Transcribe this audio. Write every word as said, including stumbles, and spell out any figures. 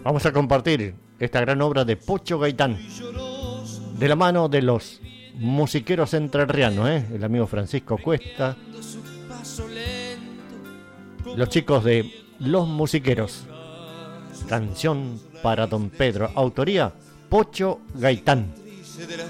Vamos a compartir esta gran obra de Pocho Gaitán, de la mano de los musiqueros entrerrianos, ¿eh? El amigo Francisco Cuesta, los chicos de Los Musiqueros. Canción para Don Pedro, autoría Pocho Gaitán.